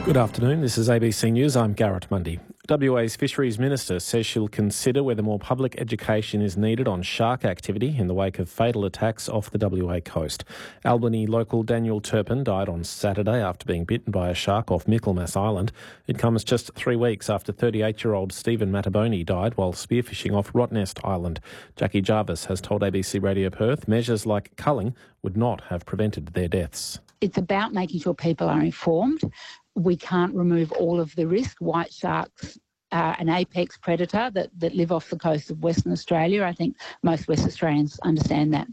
Good afternoon, this is ABC News, I'm Garrett Mundy. WA's Fisheries Minister says she'll consider whether more public education is needed on shark activity in the wake of fatal attacks off the WA coast. Albany local Daniel Turpin died on Saturday after being bitten by a shark off Michaelmas Island. It comes just 3 weeks after 38-year-old Stephen Mataboni died while spearfishing off Rottnest Island. Jackie Jarvis has told ABC Radio Perth measures like culling would not have prevented their deaths. It's about making sure people are informed. We can't remove all of the risk. White sharks are an apex predator that live off the coast of Western Australia. I think most West Australians understand that.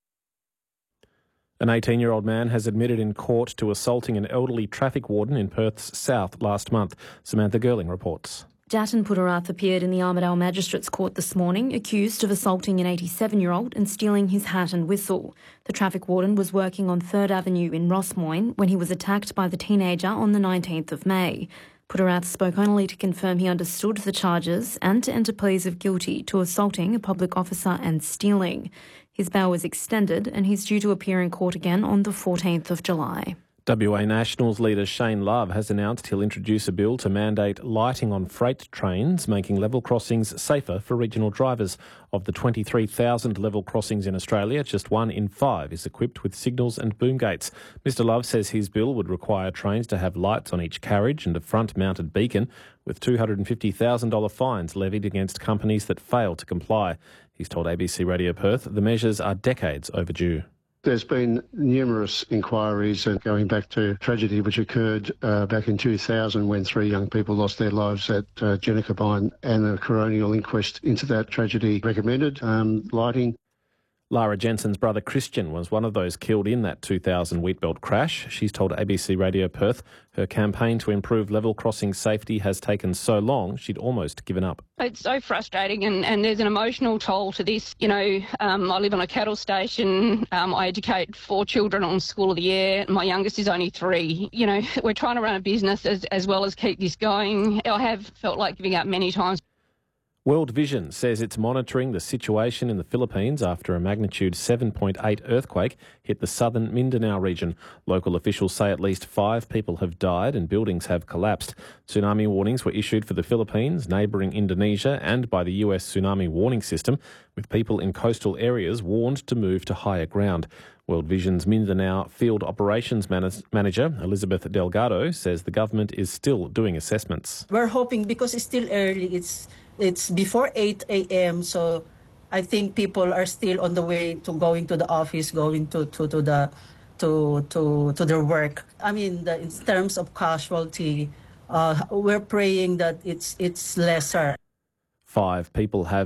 An 18-year-old man has admitted in court to assaulting an elderly traffic warden in Perth's south last month. Samantha Girling reports. Jatin Puttarath appeared in the Armidale Magistrates Court this morning, accused of assaulting an 87-year-old and stealing his hat and whistle. The traffic warden was working on 3rd Avenue in Rossmoyne when he was attacked by the teenager on the 19th of May. Puttarath spoke only to confirm he understood the charges and to enter pleas of guilty to assaulting a public officer and stealing. His bail was extended and he's due to appear in court again on the 14th of July. WA Nationals leader Shane Love has announced he'll introduce a bill to mandate lighting on freight trains, making level crossings safer for regional drivers. Of the 23,000 level crossings in Australia, just 1 in 5 is equipped with signals and boom gates. Mr Love says his bill would require trains to have lights on each carriage and a front-mounted beacon, with $250,000 fines levied against companies that fail to comply. He's told ABC Radio Perth the measures are decades overdue. There's been numerous inquiries going back to tragedy which occurred back in 2000 when 3 young people lost their lives at Genokabine, and a coronial inquest into that tragedy recommended lighting. Lara Jensen's brother Christian was one of those killed in that 2000 Wheatbelt crash. She's told ABC Radio Perth her campaign to improve level crossing safety has taken so long she'd almost given up. It's so frustrating and there's an emotional toll to this. You know, I live on a cattle station. I educate 4 children on School of the Air. My youngest is only 3. You know, we're trying to run a business as well as keep this going. I have felt like giving up many times. World Vision says it's monitoring the situation in the Philippines after a magnitude 7.8 earthquake hit the southern Mindanao region. Local officials say at least 5 people have died and buildings have collapsed. Tsunami warnings were issued for the Philippines, neighbouring Indonesia and by the US Tsunami Warning System, with people in coastal areas warned to move to higher ground. World Vision's Mindanao Field Operations Manager, Elizabeth Delgado, says the government is still doing assessments. We're hoping, because it's still early, it's before 8 a.m., so I think people are still on the way to going to the office, going to their work. I mean, in terms of casualty, we're praying that it's lesser. 5 people have